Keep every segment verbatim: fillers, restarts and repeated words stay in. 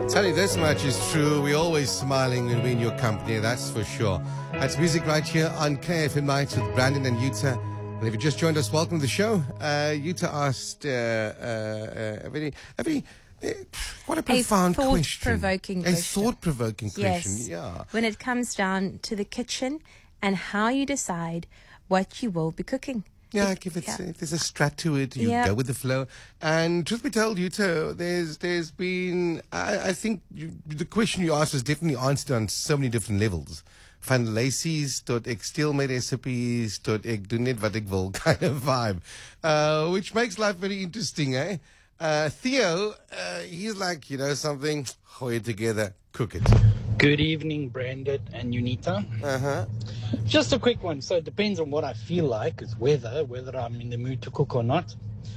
Tell you this much is true. We're always smiling when we're in your company, that's for sure. That's music right here on K F M Nights with Brandon and Yuta. And if you just joined us, welcome to the show. Uh, Yuta asked uh, uh, a very, a very, uh, what a profound a question. Thought-provoking a question. thought-provoking question, Yes. yeah. When it comes down to the kitchen and how you decide what you will be cooking. Yeah, It- if, it's, yeah. if there's a strat to it, you Yeah. go with the flow. And truth be told, Yuta, there's there's been, I, I think you, the question you asked was definitely answered on so many different levels. Van Lacey's tot ek steel my recipes, tot ek doen net wat ek wil kind of vibe. Uh, which makes life very interesting, eh? Uh, Theo, uh, he's like, you know something, gooi it together, cook it. Good evening, Brandon and Unita. Uh-huh. Just a quick one. So it depends on what I feel like, is weather, whether I'm in the mood to cook or not.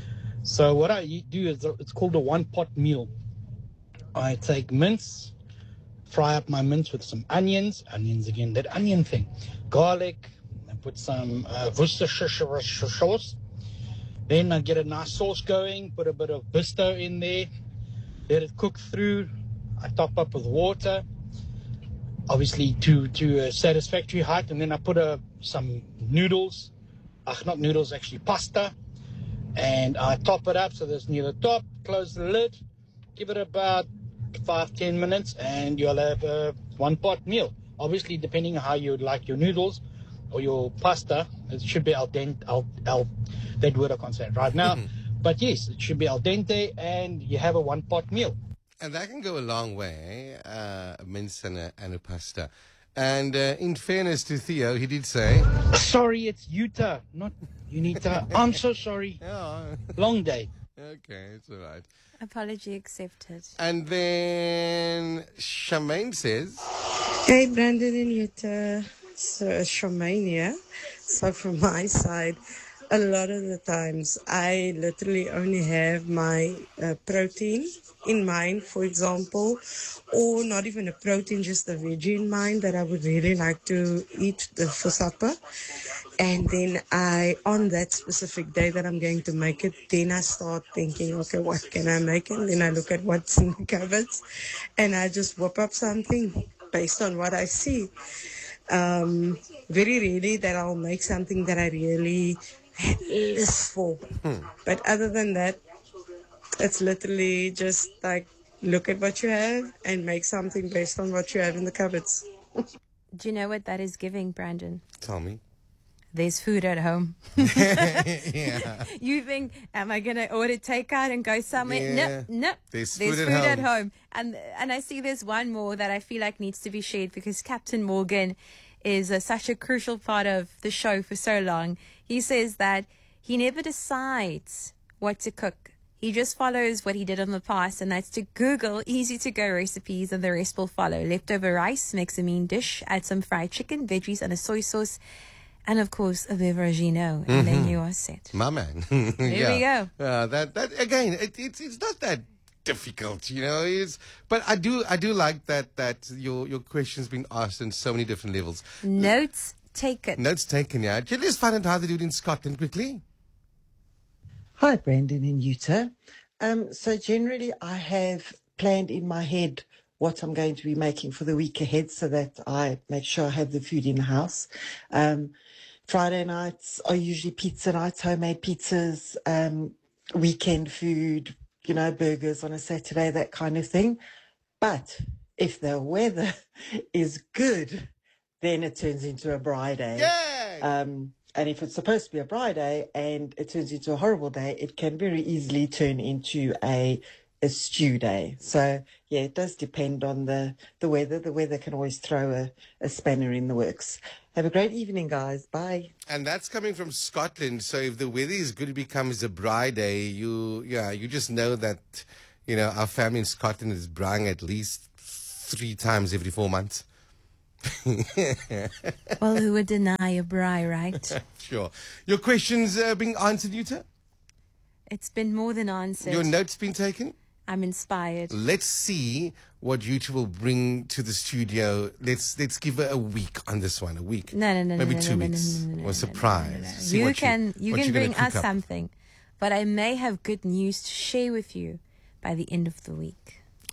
So what I do is it's called a one-pot meal. I take mince, fry up my mince with some onions, onions again, that onion thing, garlic, I put some uh, Worcestershire sauce. Then I get a nice sauce going, put a bit of Bisto in there, let it cook through. I top up with water, obviously to to a satisfactory height, and then I put a, some noodles, ach, not noodles, actually pasta, and I top it up so there's near the top, close the lid, give it about five, ten minutes, and you'll have a one-pot meal. Obviously, depending on how you like your noodles or your pasta, it should be al dente, al, al, that word I can't say it right now, but yes, it should be al dente, and you have a one-pot meal. And that can go a long way, uh, a mince and a, and a pasta. And uh, in fairness to Theo, he did say... Sorry, it's Utah, not Unita. I'm so sorry. Yeah, Long day. okay, it's all right. Apology accepted. And then Charmaine says... Hey, Brandon and Jutta. So, it's Charmaine here. So, from my side, a lot of the times I literally only have my uh, protein in mind, for example, or not even a protein, just a veggie in mind that I would really like to eat the, for supper. And then I, on that specific day that I'm going to make it, then I start thinking, okay, what can I make? And then I look at what's in the cupboards and I just whip up something based on what I see. Um, very rarely that I'll make something that I really list for. Hmm. But other than that, it's literally just like look at what you have and make something based on what you have in the cupboards. Do you know what that is giving, Brandon? Tell me. There's food at home. Yeah. You think, am I going to order takeout and go somewhere? Yeah. No, no. There's There's food food, at at, home. home. And and I see there's one more that I feel like needs to be shared because Captain Morgan is uh, such a crucial part of the show for so long. He says that he never decides what to cook. He just follows what he did in the past, and that's to Google easy-to-go recipes, and the rest will follow. Leftover rice makes a mean dish. Add some fried chicken, veggies, and a soy sauce. And, of course, a beveragino. And then you are set. My man. There yeah. we go. Uh, that, that, again, it, it's, it's not that difficult, you know. It's, but I do, I do like that, that your, your question's been asked on so many different levels. Notes taken. Notes taken, yeah. Can you just find out how they do it in Scotland quickly? Hi, Brandon and Utah. Um, so generally, I have planned in my head what I'm going to be making for the week ahead so that I make sure I have the food in the house. Um, Friday nights are usually pizza nights, homemade pizzas, um, weekend food, you know, burgers on a Saturday, that kind of thing. But if the weather is good, then it turns into a braai day. Yay! Um, and if it's supposed to be a braai day and it turns into a horrible day, it can very easily turn into a a stew day. So, yeah, it does depend on the, the weather. The weather can always throw a, a spanner in the works. Have a great evening, guys. Bye. And that's coming from Scotland. So if the weather is good, it becomes a braai day. You, yeah, you just know that, you know, our family in Scotland is braaiing at least three times every four months. Well, who would deny a braai, right? Sure. Your questions uh, being answered, Yuta? It's been more than answered. Your notes been taken? I'm inspired. Let's see what Yuta will bring to the studio. Let's let's give her a week on this one. A week. No, no, no, Maybe no, two no, no, weeks. no, no, no, or no, surprise. no, no, no, no. See You what can you, what can you're gonna bring cook us up. something, but I may have good news to share with you by the end of the week.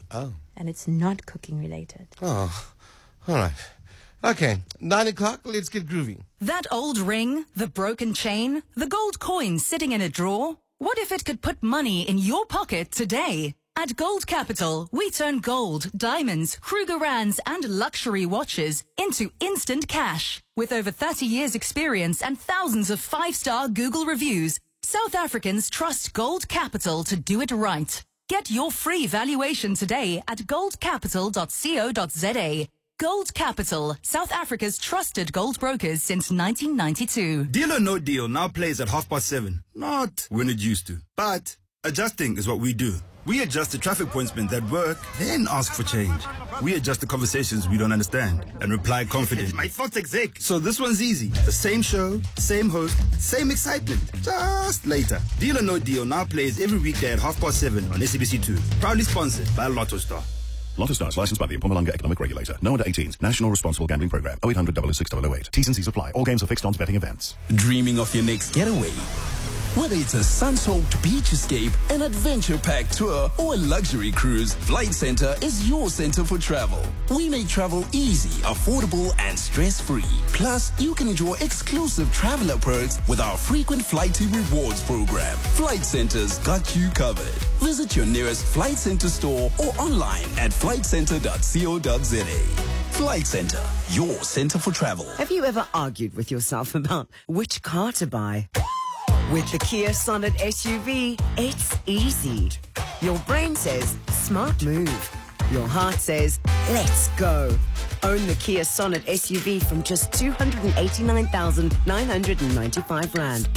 Oh. And it's not cooking related. Oh, all right. Okay, nine o'clock, let's get groovy. That old ring, the broken chain, the gold coin sitting in a drawer. What if it could put money in your pocket today? At Gold Capital, we turn gold, diamonds, Krugerrands and luxury watches into instant cash. With over thirty years experience and thousands of five-star Google reviews, South Africans trust Gold Capital to do it right. Get your free valuation today at gold capital dot co dot za. Gold Capital, South Africa's trusted gold brokers since nineteen ninety-two. Deal or No Deal now plays at half past seven. Not when it used to. But adjusting is what we do. We adjust the traffic points that work, then ask for change. We adjust the conversations we don't understand and reply confident. My thoughts exec. So this one's easy. The same show, same host, same excitement. Just later. Deal or No Deal now plays every weekday at half past seven on S A B C two. Proudly sponsored by Lotto Star. Lotto Stars, licensed by the Mpumalanga Economic Regulator. No under eighteens. National Responsible Gambling Program. oh eight hundred, double oh six, double oh eight. T's and C's apply. All games are fixed odds betting events. Dreaming of your next getaway? Whether it's a sun-soaked beach escape, an adventure-packed tour, or a luxury cruise, Flight Centre is your center for travel. We make travel easy, affordable, and stress-free. Plus, you can enjoy exclusive traveler perks with our frequent flighty rewards program. Flight Centre's got you covered. Visit your nearest Flight Centre store or online at flight centre dot co dot za. Flight Centre, your center for travel. Have you ever argued with yourself about which car to buy? With the Kia Sonet S U V, it's easy. Your brain says, smart move. Your heart says, let's go. Own the Kia Sonet S U V from just two hundred eighty-nine thousand nine hundred ninety-five rand.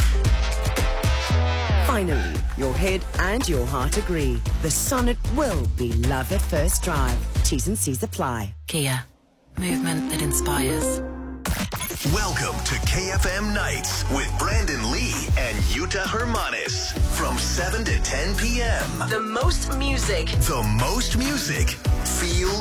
Finally, your head and your heart agree. The Sonet will be love at first drive. T's and C's apply. Kia. Movement that inspires. Welcome to K F M Nights with Brandon Lee and Yuta Hermanis from seven to ten p.m. The most music. The most music. Feel